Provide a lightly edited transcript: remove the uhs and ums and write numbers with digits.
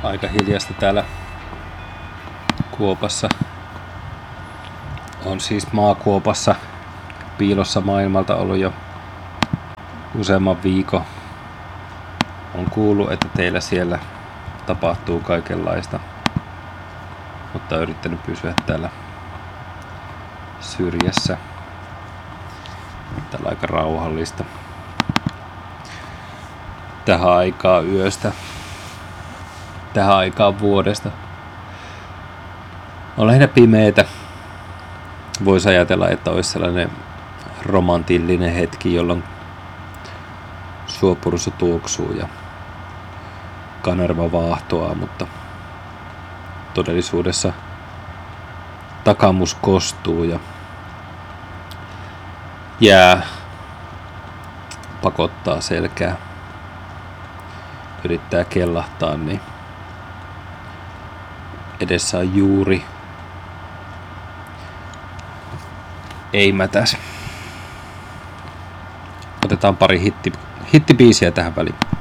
aika hiljasta täällä kuopassa. On siis maakuopassa piilossa maailmalta ollut jo useamman viikon. On kuullut, että teillä siellä tapahtuu kaikenlaista, mutta olen yrittänyt pysyä täällä syrjässä. Täällä on aika rauhallista tähän aikaan yöstä, tähän aikaan vuodesta. On lähinnä pimeetä. Voisi ajatella, että olisi sellainen romantillinen hetki, jolloin suopursu tuoksuu ja kanerva vaahtoaa, mutta todellisuudessa takamus kostuu ja jää pakottaa selkää. Yrittää kellahtaa, niin edessä on juuri ei mätäs. Otetaan pari hittibiisiä tähän väliin.